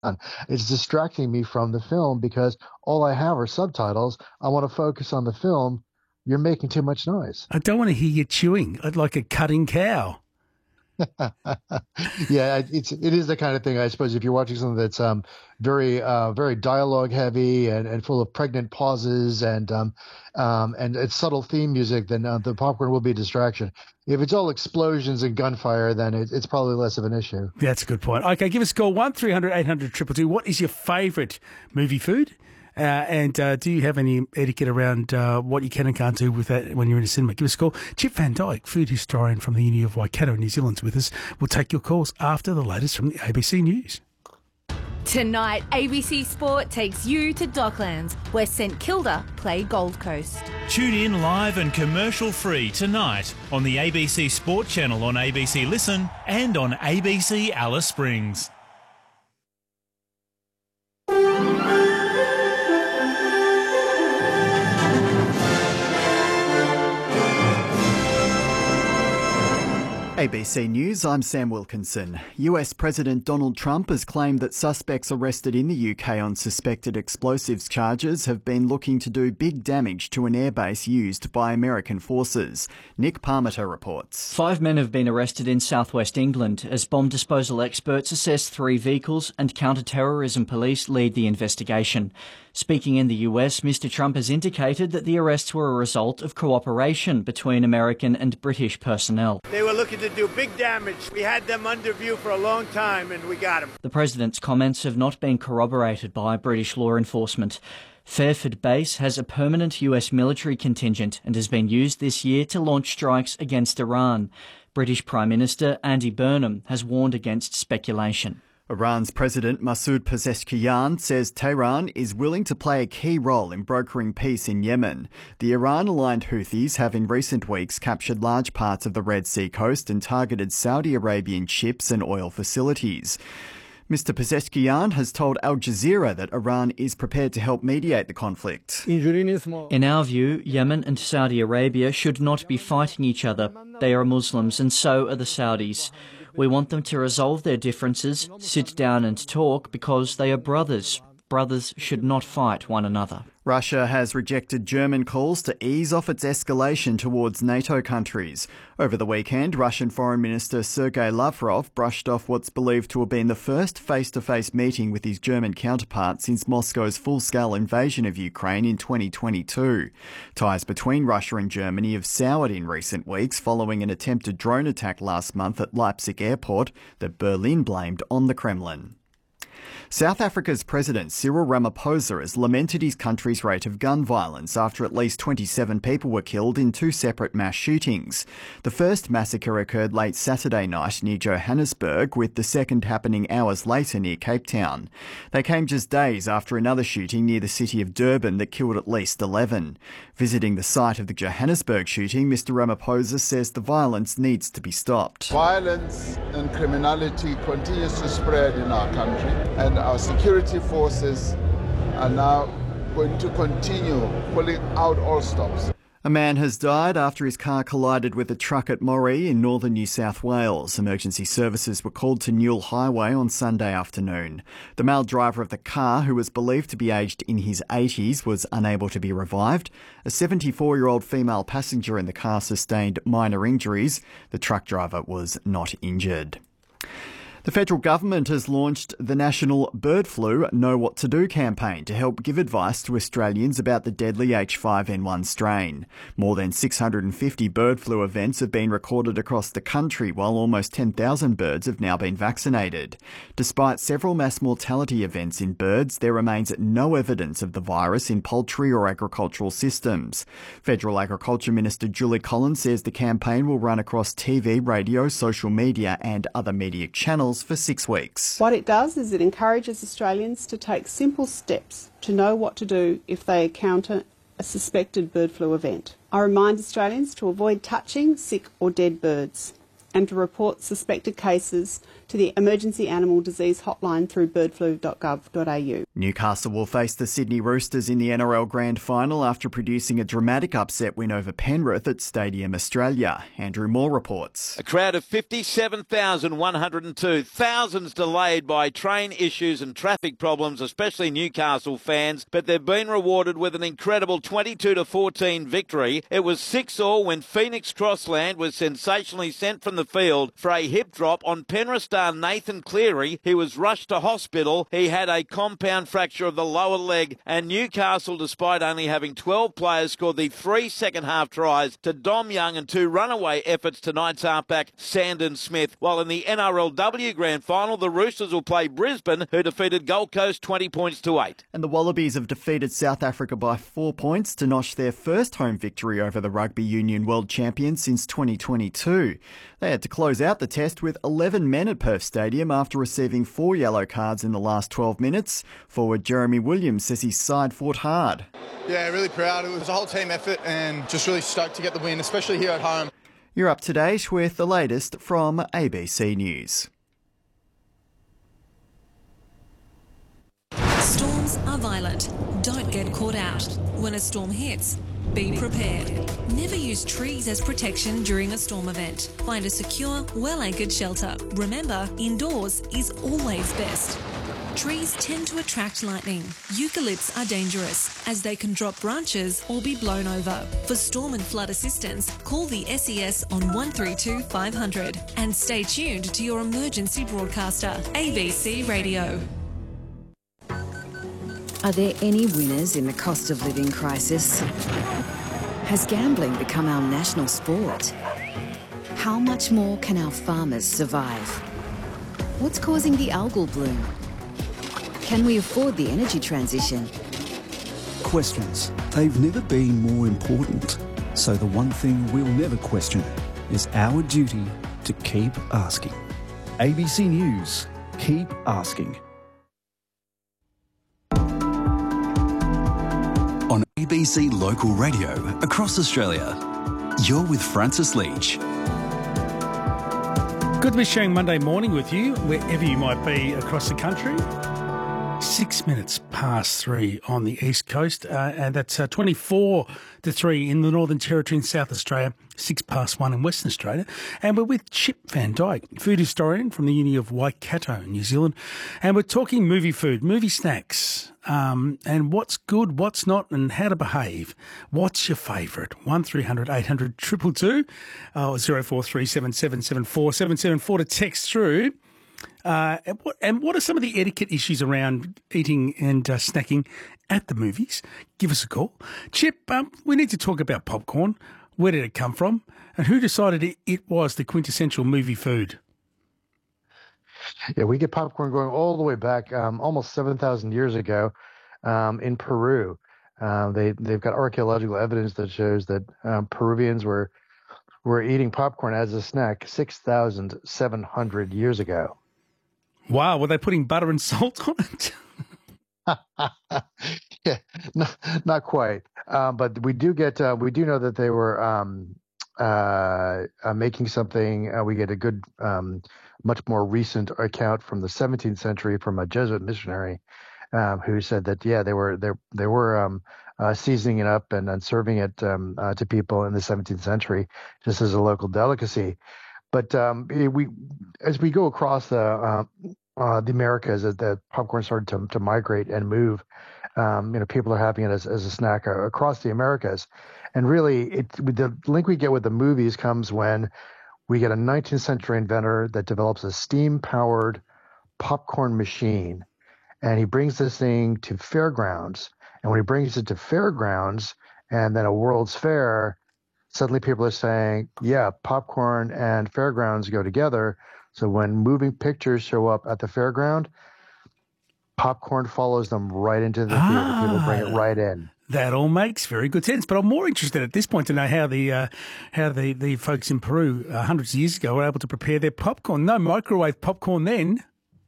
It's distracting me from the film because all I have are subtitles. I want to focus on the film. You're making too much noise. I don't want to hear you chewing like a cutting cow. Yeah, it is the kind of thing, I suppose, if you're watching something that's very dialogue heavy and full of pregnant pauses and it's subtle theme music, then the popcorn will be a distraction. If it's all explosions and gunfire, then it's probably less of an issue. That's a good point. Okay, give us a call, 1300 800 222. What is your favourite movie food? And do you have any etiquette around what you can and can't do with that when you're in a cinema? Give us a call. Chip Van Dyke, food historian from the Uni of Waikato, New Zealand's with us. We'll take your calls after the latest from the ABC News. Tonight, ABC Sport takes you to Docklands, where St Kilda play Gold Coast. Tune in live and commercial-free tonight on the ABC Sport channel on ABC Listen and on ABC Alice Springs. ABC News, I'm Sam Wilkinson. US President Donald Trump has claimed that suspects arrested in the UK on suspected explosives charges have been looking to do big damage to an airbase used by American forces. Nick Parmiter reports. 5 men have been arrested in southwest England as bomb disposal experts assess 3 vehicles and counter-terrorism police lead the investigation. Speaking in the US, Mr Trump has indicated that the arrests were a result of cooperation between American and British personnel. They were looking to do big damage. We had them under view for a long time and we got them. The president's comments have not been corroborated by British law enforcement. Fairford Base has a permanent US military contingent and has been used this year to launch strikes against Iran. British Prime Minister Andy Burnham has warned against speculation. Iran's President Masoud Pezeshkian says Tehran is willing to play a key role in brokering peace in Yemen. The Iran-aligned Houthis have in recent weeks captured large parts of the Red Sea coast and targeted Saudi Arabian ships and oil facilities. Mr Pezeshkian has told Al Jazeera that Iran is prepared to help mediate the conflict. In our view, Yemen and Saudi Arabia should not be fighting each other. They are Muslims and so are the Saudis. We want them to resolve their differences, sit down and talk because they are brothers. Brothers should not fight one another. Russia has rejected German calls to ease off its escalation towards NATO countries. Over the weekend, Russian Foreign Minister Sergei Lavrov brushed off what's believed to have been the first face-to-face meeting with his German counterpart since Moscow's full-scale invasion of Ukraine in 2022. Ties between Russia and Germany have soured in recent weeks following an attempted drone attack last month at Leipzig airport that Berlin blamed on the Kremlin. South Africa's President Cyril Ramaphosa has lamented his country's rate of gun violence after at least 27 people were killed in 2 separate mass shootings. The first massacre occurred late Saturday night near Johannesburg, with the second happening hours later near Cape Town. They came just days after another shooting near the city of Durban that killed at least 11. Visiting the site of the Johannesburg shooting, Mr Ramaphosa says the violence needs to be stopped. Violence and criminality continues to spread in our country, and our security forces are now going to continue pulling out all stops. A man has died after his car collided with a truck at Moree in northern New South Wales. Emergency services were called to Newell Highway on Sunday afternoon. The male driver of the car, who was believed to be aged in his 80s, was unable to be revived. A 74-year-old female passenger in the car sustained minor injuries. The truck driver was not injured. The federal government has launched the National Bird Flu Know What to Do campaign to help give advice to Australians about the deadly H5N1 strain. More than 650 bird flu events have been recorded across the country, while almost 10,000 birds have now been vaccinated. Despite several mass mortality events in birds, there remains no evidence of the virus in poultry or agricultural systems. Federal Agriculture Minister Julie Collins says the campaign will run across TV, radio, social media and other media channels for 6 weeks. What it does is it encourages Australians to take simple steps to know what to do if they encounter a suspected bird flu event. I remind Australians to avoid touching sick or dead birds and to report suspected cases to the Emergency Animal Disease Hotline through birdflu.gov.au. Newcastle will face the Sydney Roosters in the NRL Grand Final after producing a dramatic upset win over Penrith at Stadium Australia. Andrew Moore reports. A crowd of 57,102, thousands delayed by train issues and traffic problems, especially Newcastle fans, but they've been rewarded with an incredible 22-14 victory. It was 6-all when Phoenix Crossland was sensationally sent from the field for a hip drop on Penrith star Nathan Cleary. He was rushed to hospital. He had a compound fracture of the lower leg, and Newcastle, despite only having 12 players, scored the 3 second-half tries to Dom Young and 2 runaway efforts to Knights halfback Sandon Smith. While in the NRLW Grand Final, the Roosters will play Brisbane, who defeated Gold Coast 20 points to 8. And the Wallabies have defeated South Africa by 4 points to notch their first home victory over the Rugby Union World Champions since 2022. They had to close out the test with 11 men at Perth Stadium after receiving 4 yellow cards in the last 12 minutes. Forward Jeremy Williams says his side fought hard. Yeah, really proud. It was a whole team effort and just really stoked to get the win, especially here at home. You're up to date with the latest from ABC News. Storms are violent. Don't get caught out. When a storm hits, be prepared. Never use trees as protection during a storm event. Find a secure, well-anchored shelter. Remember, indoors is always best. Trees tend to attract lightning. Eucalypts are dangerous as they can drop branches or be blown over. For storm and flood assistance, call the SES on 132 500 and stay tuned to your emergency broadcaster, ABC Radio. Are there any winners in the cost of living crisis? Has gambling become our national sport? How much more can our farmers survive? What's causing the algal bloom? Can we afford the energy transition? Questions. They've never been more important. So the one thing we'll never question is our duty to keep asking. ABC News. Keep asking. On ABC Local Radio across Australia, you're with Francis Leach. Good to be sharing Monday morning with you, wherever you might be across the country. 6 minutes past 3 on the East Coast, and that's 24 to 3 in the Northern Territory in South Australia, 6 past 1 in Western Australia. And we're with Chip Van Dyke, food historian from the Uni of Waikato, New Zealand. And we're talking movie food, movie snacks, and what's good, what's not, and how to behave. What's your favourite? 1300 800 222 or 0437774774 to text through. And what are some of the etiquette issues around eating and snacking at the movies? Give us a call. Chip, we need to talk about popcorn. Where did it come from? And who decided it was the quintessential movie food? Yeah, we get popcorn going all the way back almost 7,000 years ago in Peru. They've got archaeological evidence that shows that Peruvians were eating popcorn as a snack 6,700 years ago. Wow, were they putting butter and salt on it? Yeah, not quite. But we do know that they were making something. We get a good, much more recent account from the 17th century from a Jesuit missionary who said that they were seasoning it up and serving it to people in the 17th century just as a local delicacy. But as we go across the Americas, as the popcorn started to migrate and move, people are having it as a snack across the Americas. And really, the link we get with the movies comes when we get a 19th century inventor that develops a steam-powered popcorn machine. And he brings this thing to fairgrounds. And when he brings it to fairgrounds and then a World's Fair, suddenly people are saying, yeah, popcorn and fairgrounds go together. So when moving pictures show up at the fairground, popcorn follows them right into the theater. People bring it right in. That all makes very good sense. But I'm more interested at this point to know how the folks in Peru hundreds of years ago were able to prepare their popcorn. No microwave popcorn then.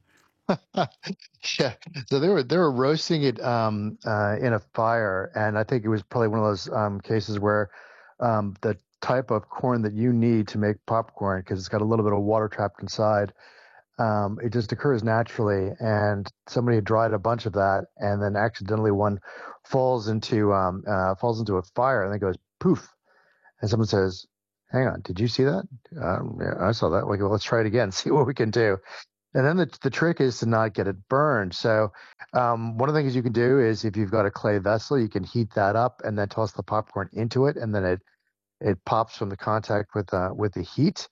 Yeah, so they were roasting it in a fire, and I think it was probably one of those cases where the type of corn that you need to make popcorn, because it's got a little bit of water trapped inside, it just occurs naturally, and somebody had dried a bunch of that, and then accidentally one falls into a fire, and then goes poof, and someone says, "Hang on, did you see that?" Yeah, I saw that. Well, let's try it again, see what we can do. And then the trick is to not get it burned. So one of the things you can do is, if you've got a clay vessel, you can heat that up and then toss the popcorn into it, and then it pops from the contact with the heat.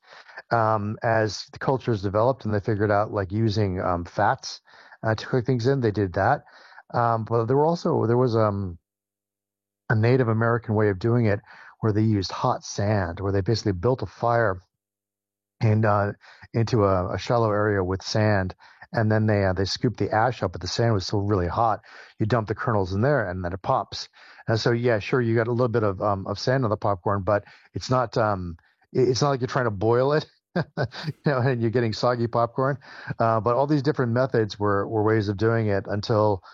As the culture has developed and they figured out like using fats to cook things in, they did that. But there was a Native American way of doing it where they used hot sand, where they basically built a fire and into a shallow area with sand, and then they scooped the ash up, but the sand was still really hot. You dump the kernels in there, and then it pops. And so, yeah, sure, you got a little bit of sand on the popcorn, but it's not like you're trying to boil it, and you're getting soggy popcorn. But all these different methods were ways of doing it until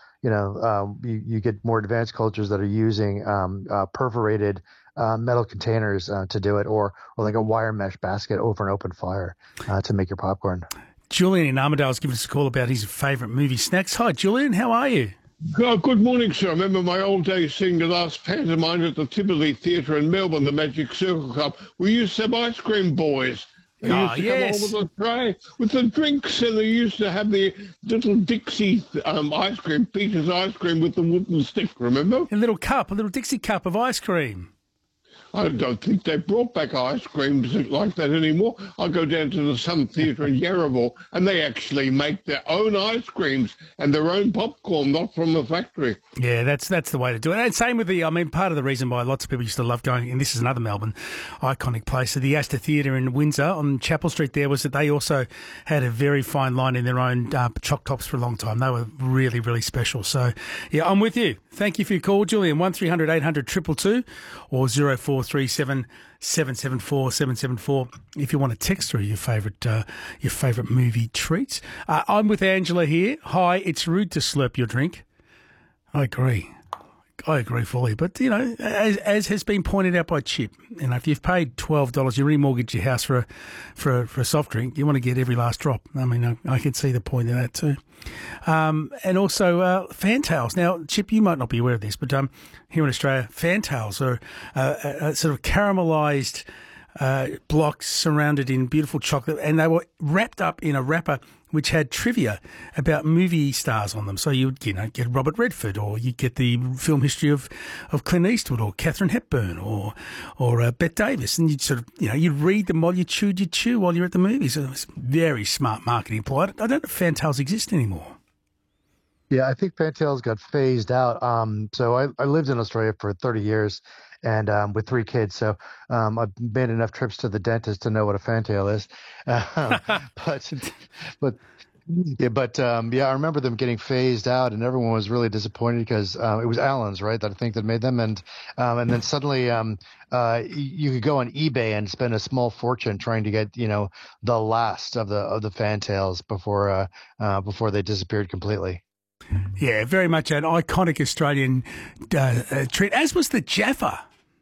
you get more advanced cultures that are using perforated metal containers to do it, or like a wire mesh basket over an open fire to make your popcorn. Julian in Armidale's given us a call about his favourite movie snacks. Hi, Julian. How are you? Good morning, sir. I remember my old days seeing the last pantomime at the Tivoli Theatre in Melbourne, the Magic Circle Club. We used to have ice cream boys. They used to come over with a tray with the drinks, and they used to have the little Dixie ice cream, Peter's ice cream with the wooden stick, remember? A little Dixie cup of ice cream. I don't think they brought back ice creams like that anymore. I go down to the Sun Theatre in Yarraville, and they actually make their own ice creams and their own popcorn, not from a factory. Yeah, that's the way to do it. And same with part of the reason why lots of people used to love going, and this is another Melbourne iconic place, the Astor Theatre in Windsor on Chapel Street there, was that they also had a very fine line in their own choc tops for a long time. They were really, really special. So, yeah, I'm with you. Thank you for your call, Julian. 1300 800 222 or 0437 774 774 if you want to text through your favourite movie treats. I'm with Angela here. Hi, it's rude to slurp your drink. I agree fully. But, as has been pointed out by Chip, if you've paid $12, you remortgage your house for a soft drink, you want to get every last drop. I mean, I can see the point of that too. And also fantails. Now, Chip, you might not be aware of this, but here in Australia, fantails are sort of caramelised blocks surrounded in beautiful chocolate, and they were wrapped up in a wrapper which had trivia about movie stars on them. So you'd get Robert Redford, or you'd get the film history of Clint Eastwood, or Katharine Hepburn, or Bette Davis, and you'd sort of you'd read them while you chew while you're at the movies. So it was very smart marketing ploy. I don't know if fantails exist anymore. Yeah, I think fantails got phased out. So I lived in Australia for 30 years. And with 3 kids, so I've made enough trips to the dentist to know what a fantail is. But I remember them getting phased out, and everyone was really disappointed because it was Allen's, right? That I think that made them, and then suddenly you could go on eBay and spend a small fortune trying to get the last of the fantails before they disappeared completely. Yeah, very much an iconic Australian treat, as was the Jaffa.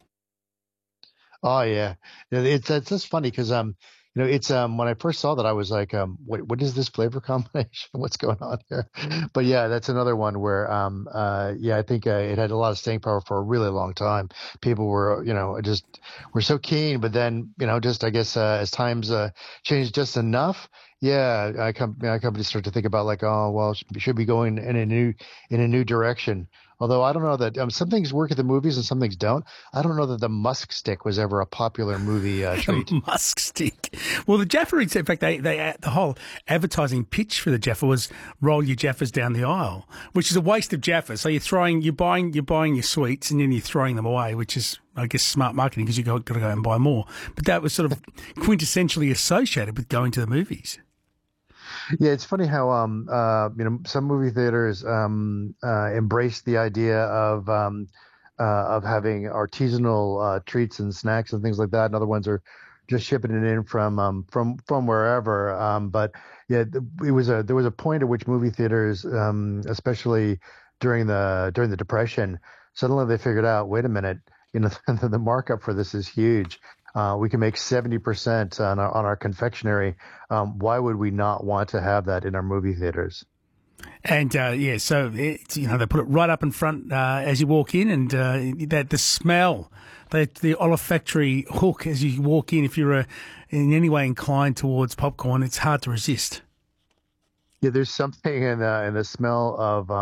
Oh yeah, it's just funny because it's when I first saw that I was like, what is this flavor combination? What's going on here? But yeah, that's another one where I think it had a lot of staying power for a really long time. People were were so keen, but then just I guess as times changed just enough. Yeah, companies start to think about like, oh well, should be going in a new direction. Although I don't know that some things work at the movies and some things don't. I don't know that the musk stick was ever a popular movie treat. The musk stick. Well, the Jaffa, in fact, the whole advertising pitch for the Jaffa was roll your Jaffas down the aisle, which is a waste of Jaffas. So you're buying your sweets and then you're throwing them away, which is, I guess, smart marketing because you've got to go and buy more. But that was sort of quintessentially associated with going to the movies. Yeah, it's funny how some movie theaters embrace the idea of having artisanal treats and snacks and things like that, and other ones are just shipping it in from wherever. But yeah, there was a point at which movie theaters, especially during the Depression, suddenly they figured out, wait a minute, the markup for this is huge. We can make 70% on our confectionery. Why would we not want to have that in our movie theaters? And so they put it right up in front as you walk in, and the smell, the olfactory hook as you walk in. If you're in any way inclined towards popcorn, it's hard to resist. Yeah, there's something in the smell of